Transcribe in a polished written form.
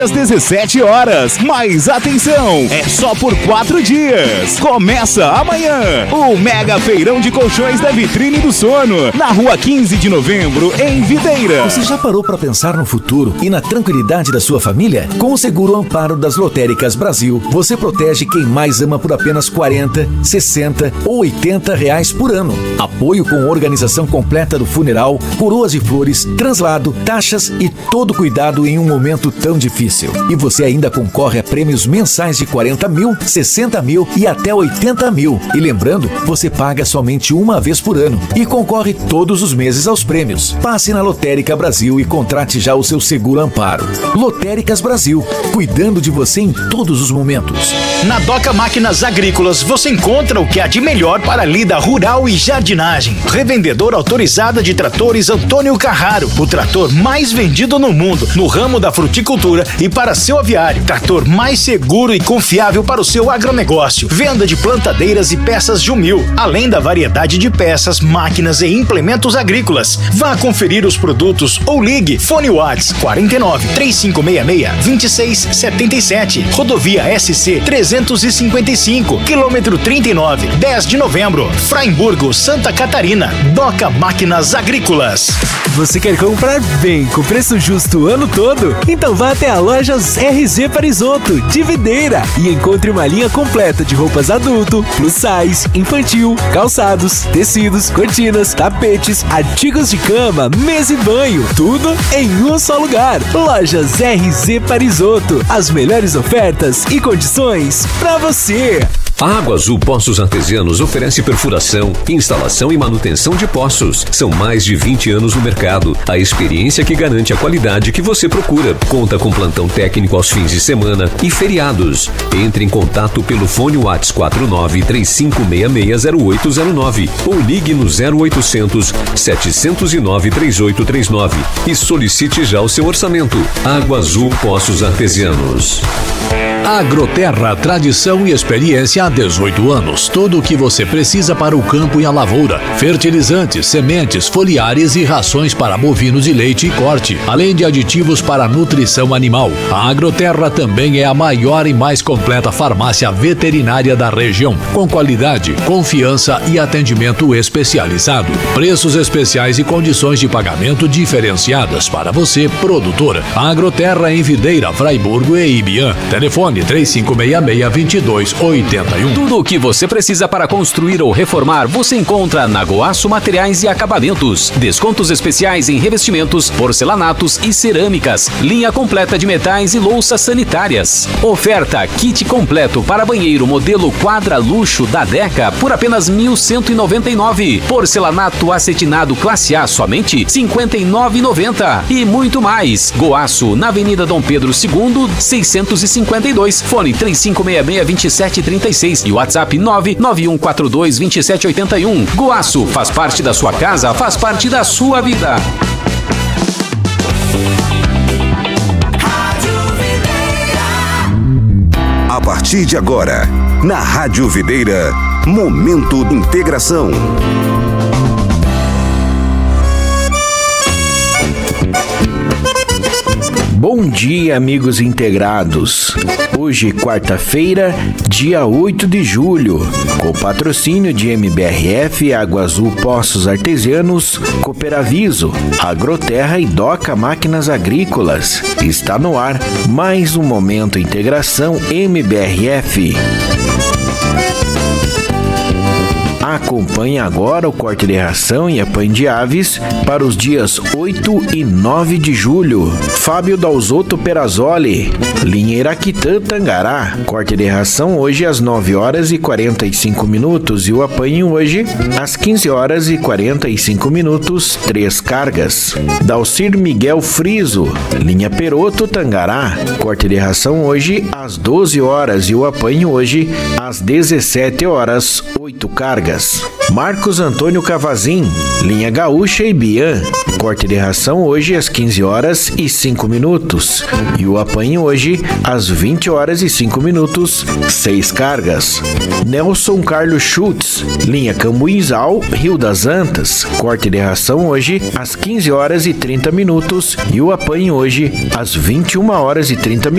às 17 horas. Mas atenção, é só por 4 dias. Começa amanhã o Mega Feirão de Colchões da Vitrine do Sono, na Rua 15 de Novembro, em Videira. Você já parou para pensar no futuro e na tranquilidade da sua família? Com o Seguro Amparo das Lotéricas Brasil, você protege quem mais ama por apenas R$40, R$60 ou R$80 por ano. Apoio com organização completa do funeral, coroas de flores, translado, taxas e todo cuidado em um momento tão difícil. E você ainda concorre a prêmios mensais de 40 mil, 60 mil e até 80 mil. E lembrando, você paga somente uma vez por ano e concorre todos os meses aos prêmios. Passe na Lotérica Brasil e contrate já o seu Seguro Amparo. Lotéricas Brasil, cuidando de você em todos os momentos. Na Doca Máquinas Agrícolas você encontra o que há de melhor para a lida rural e jardinagem. Revendedora autorizada de tratores Antônio Carraro, o trator mais vendido no mundo no ramo da fruticultura e para seu aviário. Trator mais seguro e confiável para o seu agronegócio. Venda de plantadeiras e peças Jumil, além da variedade de peças, máquinas e implementos agrícolas. Vá conferir os produtos ou ligue. Fone Whats 49 3566 2677. Rodovia SC 355, quilômetro 39, 10 de novembro. Fraimburgo, Santa Catarina. Doca Máquinas Agrícolas. Você quer comprar bem, com preço justo o ano todo? Então vá até a Lojas RZ Parisotto, de Videira, e encontre uma linha completa de roupas adulto, plus size, infantil, calçados, tecidos, cortinas, tapetes, artigos de cama, mesa e banho, tudo em um só lugar. Lojas RZ Parisotto, as melhores ofertas e condições para você. A Água Azul Poços Artesianos oferece perfuração, instalação e manutenção de poços. São mais de 20 anos no mercado. A experiência que garante a qualidade que você procura. Conta com plantão técnico aos fins de semana e feriados. Entre em contato pelo fone Whats 4935660809 ou ligue no 0800 709 3839 e solicite já o seu orçamento. Água Azul Poços Artesianos. Agroterra, tradição e experiência há 18 anos. Tudo o que você precisa para o campo e a lavoura. Fertilizantes, sementes, foliares e rações para bovinos de leite e corte, além de aditivos para nutrição animal. A Agroterra também é a maior e mais completa farmácia veterinária da região, com qualidade, confiança e atendimento especializado. Preços especiais e condições de pagamento diferenciadas para você, produtor. A Agroterra em Videira, Fraiburgo e Ibiã. Telefone 3566-2281. Tudo o que você precisa para construir ou reformar você encontra na Goaço Materiais e Acabamentos. Descontos especiais em revestimentos, porcelanatos e cerâmicas. Linha completa de metais e louças sanitárias. Oferta kit completo para banheiro modelo Quadra Luxo da Deca por apenas R$ 1.199. Porcelanato acetinado classe A somente R$ 59,90. E muito mais. Goaço, na Avenida Dom Pedro II, 652. Fone 3566-2736 e WhatsApp 99142-2781. Goaço, faz parte da sua casa, faz parte da sua vida. A partir de agora, na Rádio Videira, Momento Integração. Bom dia, amigos integrados. Hoje, quarta-feira, dia 8 de julho, com patrocínio de MBRF, Água Azul Poços Artesianos, Cooperaviso, Agroterra e Doca Máquinas Agrícolas. Está no ar mais um Momento Integração MBRF. Acompanhe agora o corte de ração e apanho de aves para os dias 8 e 9 de julho. Fábio Dalzotto Perazzoli, linha Iraquitã Tangará. Corte de ração hoje às 9 horas e 45 minutos e o apanho hoje às 15 horas e 45 minutos, 3 cargas. Dalcir Miguel Friso, linha Peroto Tangará. Corte de ração hoje às 12 horas e o apanho hoje às 17 horas, 8 cargas. Marcos Antônio Cavazin, linha Gaúcha e Bian. Corte de ração hoje às 15 horas e 5 minutos. E o apanho hoje às 20 horas e 5 minutos, 6 cargas. Nelson Carlos Schultz, linha Cambuinzal, Rio das Antas. Corte de ração hoje às 15 horas e 30 minutos. E o apanho hoje às 21 horas e 30 minutos.